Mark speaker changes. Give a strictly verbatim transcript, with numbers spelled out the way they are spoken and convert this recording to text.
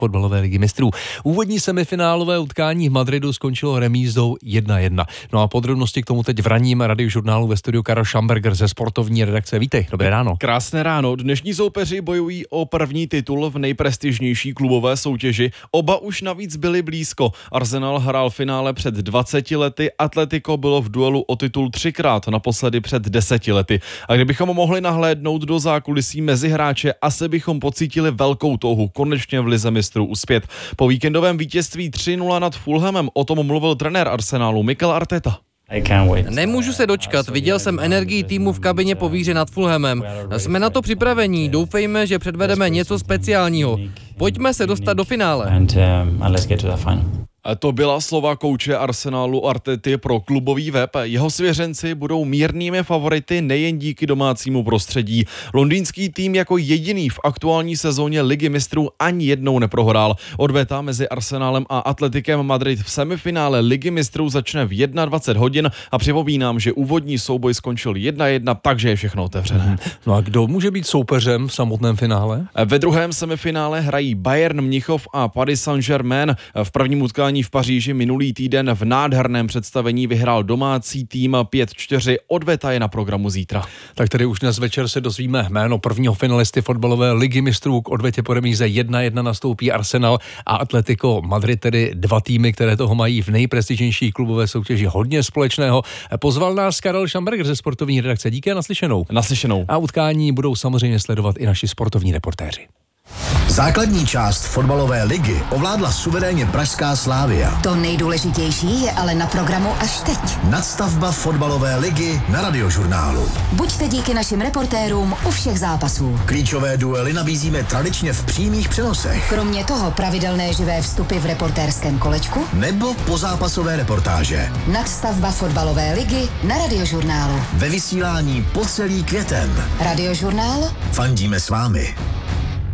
Speaker 1: fotbalové ligy mistrů. Úvodní semifinálové utkání v Madridu skončilo remízou jedna jedna. No a podrobnosti k tomu teď v ranním radiožurnálu ve studiu Karel Schamberger ze sportovní redakce. Vítej, dobré ráno.
Speaker 2: Krásné ráno. Dnešní soupeři bojují o první titul v nejprestižnější klubové soutěži. Oba už navíc byli blízko. Arsenal hrál finále před dvaceti lety, Atletico bylo v duelu o titul třikrát, naposledy před deseti lety. A kdybychom mohli nahlédnout do zákulisí mezi hráče, asi bychom pocítili velkou touhu konečně v lize mistrů uspět. Po víkendovém vítězství tři nula nad Fulhamem o tom mluvil trenér Arsenalu Mikel Arteta.
Speaker 3: Nemůžu se dočkat, viděl jsem energii týmu v kabině po výhře nad Fulhamem. Jsme na to připravení, doufejme, že předvedeme něco speciálního. Pojďme se dostat do finále.
Speaker 2: To byla slova kouče Arsenalu Artety pro klubový web. Jeho svěřenci budou mírnými favority nejen díky domácímu prostředí. Londýnský tým jako jediný v aktuální sezóně Ligy mistrů ani jednou neprohrál. Odveta mezi Arsenalem a Atletikem Madrid v semifinále Ligy mistrů začne v dvacet jedna hodin a připomínám, že úvodní souboj skončil jedna jedna, takže je všechno otevřené.
Speaker 1: No a kdo může být soupeřem v samotném finále?
Speaker 2: Ve druhém semifinále hrají Bayern Mnichov a Paris Saint-Germain. V prvním utkání v Paříži minulý týden v nádherném představení vyhrál domácí tým pět čtyři. Odveta je na programu zítra.
Speaker 1: Tak tedy už dnes večer se dozvíme jméno prvního finalisty fotbalové ligy mistrů. K odvetě po remíze jedna jedna nastoupí Arsenal a Atletico Madrid, tedy dva týmy, které toho mají v nejprestižnější klubové soutěži hodně společného. Pozval nás Karel Schamberger ze sportovní redakce. Díky a naslyšenou.
Speaker 2: Naslyšenou.
Speaker 1: A utkání budou samozřejmě sledovat i naši sportovní reportéři.
Speaker 4: Základní část fotbalové ligy ovládla suverénně pražská Slavia.
Speaker 5: To nejdůležitější je ale na programu až teď.
Speaker 4: Nadstavba fotbalové ligy na radiožurnálu.
Speaker 5: Buďte díky našim reportérům u všech zápasů.
Speaker 4: Klíčové duely nabízíme tradičně v přímých přenosech.
Speaker 5: Kromě toho pravidelné živé vstupy v reportérském kolečku
Speaker 4: nebo pozápasové reportáže.
Speaker 5: Nadstavba fotbalové ligy na radiožurnálu.
Speaker 4: Ve vysílání po celý květen.
Speaker 5: Radiožurnál.
Speaker 4: Fandíme s vámi.